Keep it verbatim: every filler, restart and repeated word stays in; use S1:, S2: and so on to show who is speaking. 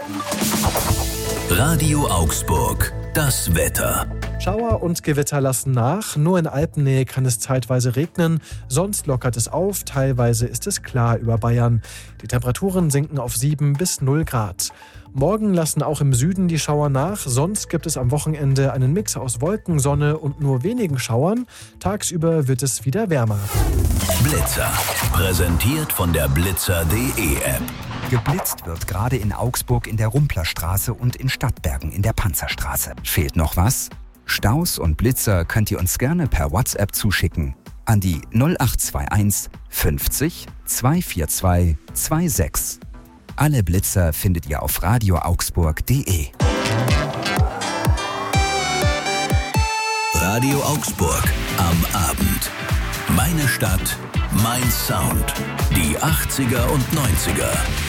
S1: Radio Augsburg, das Wetter.
S2: Schauer und Gewitter lassen nach. Nur in Alpennähe kann es zeitweise regnen. Sonst lockert es auf. Teilweise ist es klar über Bayern. Die Temperaturen sinken auf sieben bis null Grad. Morgen lassen auch im Süden die Schauer nach. Sonst gibt es am Wochenende einen Mix aus Wolken, Sonne und nur wenigen Schauern. Tagsüber wird es wieder wärmer.
S1: Blitzer. Präsentiert von der blitzer punkt de App.
S3: Geblitzt wird gerade in Augsburg in der Rumplerstraße und in Stadtbergen in der Panzerstraße. Fehlt noch was? Staus und Blitzer könnt ihr uns gerne per WhatsApp zuschicken an die null acht zwei eins fünfzig zweihundertvierundzwanzig sechsundzwanzig. Alle Blitzer findet ihr auf radio augsburg punkt de.
S1: Radio Augsburg am Abend. Meine Stadt, mein Sound. Die achtziger und neunziger.